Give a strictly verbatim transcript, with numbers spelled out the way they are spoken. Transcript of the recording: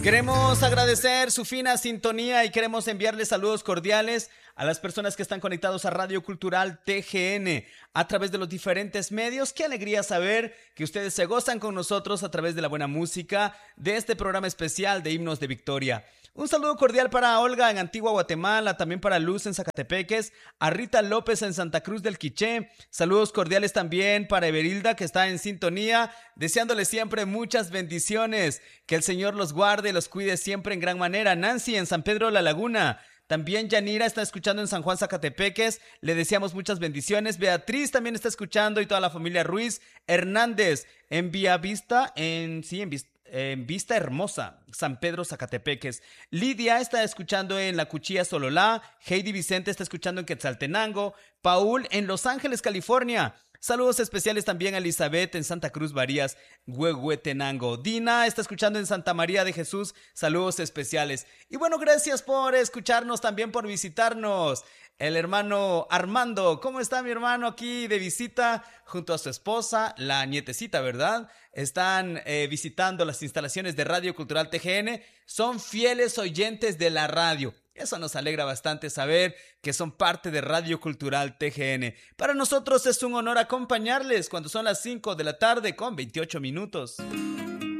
Queremos agradecer su fina sintonía y queremos enviarles saludos cordiales a las personas que están conectados a Radio Cultural T G N a través de los diferentes medios. Qué alegría saber que ustedes se gozan con nosotros a través de la buena música de este programa especial de Himnos de Victoria. Un saludo cordial para Olga en Antigua Guatemala, también para Luz en Zacatepeques, a Rita López en Santa Cruz del Quiché. Saludos cordiales también para Everilda, que está en sintonía, deseándole siempre muchas bendiciones. Que el Señor los guarde y los cuide siempre en gran manera. Nancy en San Pedro de la Laguna. También Yanira está escuchando en San Juan Zacatepeques, le deseamos muchas bendiciones. Beatriz también está escuchando y toda la familia Ruiz. Hernández en Vía Vista, en sí, en Vista. En Vista Hermosa, San Pedro Zacatepeques. Lidia está escuchando en La Cuchilla Sololá. Heidi Vicente está escuchando en Quetzaltenango. Paul en Los Ángeles, California. Saludos especiales también a Elizabeth en Santa Cruz Varías, Huehuetenango. Dina está escuchando en Santa María de Jesús. Saludos especiales. Y bueno, gracias por escucharnos, también por visitarnos. El hermano Armando, ¿cómo está mi hermano aquí de visita junto a su esposa, la nietecita, verdad? Están eh, visitando las instalaciones de Radio Cultural T G N, son fieles oyentes de la radio. Eso nos alegra bastante saber que son parte de Radio Cultural T G N. Para nosotros es un honor acompañarles cuando son las cinco de la tarde con veintiocho minutos.